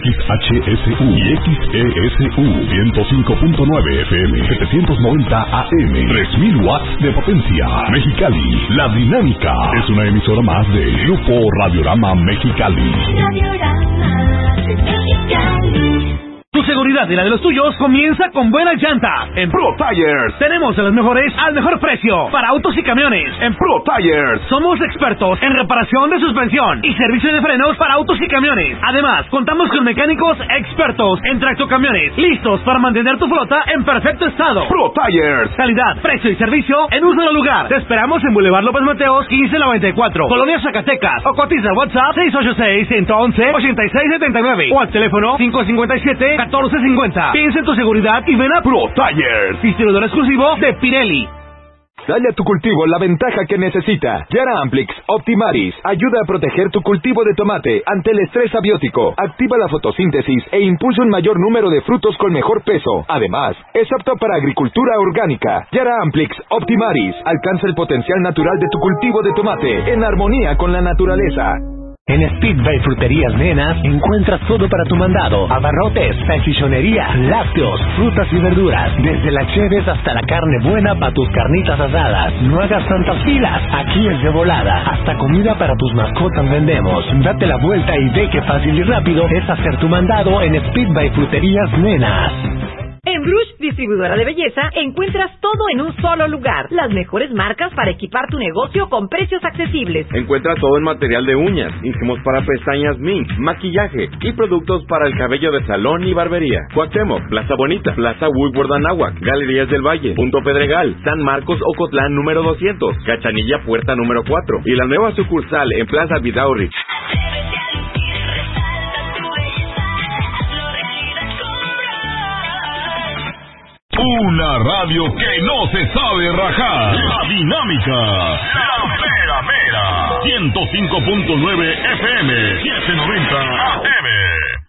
XHSU y XESU 105.9 FM, 790 AM, 3000 watts de potencia. Mexicali, La Dinámica es una emisora más de Grupo Radiorama Mexicali. Tu seguridad y la de los tuyos comienza con buenas llantas. En Pro Tires tenemos a las mejores al mejor precio para autos y camiones. En Pro Tires somos expertos en reparación de suspensión y servicio de frenos para autos y camiones. Además, contamos con mecánicos expertos en tractocamiones, listos para mantener tu flota en perfecto estado. Pro Tires, calidad, precio y servicio en un solo lugar. Te esperamos en Boulevard López Mateos 1594, Colonia Zacatecas, o cotiza WhatsApp 686-111-8679 o al teléfono 557-1450. Piensa en tu seguridad y ven a Pro Tires, distribuidor exclusivo de Pirelli. Dale a tu cultivo la ventaja que necesita. Yara Amplix Optimaris ayuda a proteger tu cultivo de tomate ante el estrés abiótico. Activa la fotosíntesis e impulsa un mayor número de frutos con mejor peso. Además, es apto para agricultura orgánica. Yara Amplix Optimaris alcanza el potencial natural de tu cultivo de tomate en armonía con la naturaleza. En Speedway Fruterías Nenas encuentras todo para tu mandado: abarrotes, salchichonería, lácteos, frutas y verduras, desde las cheves hasta la carne buena para tus carnitas asadas. No hagas tantas filas, aquí es de volada. Hasta comida para tus mascotas vendemos. Date la vuelta y ve qué fácil y rápido es hacer tu mandado en Speedway Fruterías Nenas. En Brush, distribuidora de belleza, encuentras todo en un solo lugar. Las mejores marcas para equipar tu negocio con precios accesibles. Encuentra todo en material de uñas, insumos para pestañas mink, maquillaje y productos para el cabello de salón y barbería. Cuauhtémoc, Plaza Bonita, Plaza Woodward Anáhuac, Galerías del Valle, Punto Pedregal, San Marcos Ocotlán número 200, Cachanilla Puerta número 4 y la nueva sucursal en Plaza Vidaurri. Una radio que no se sabe rajar. La Dinámica. La Mera Mera. 105.9 FM. 790 AM.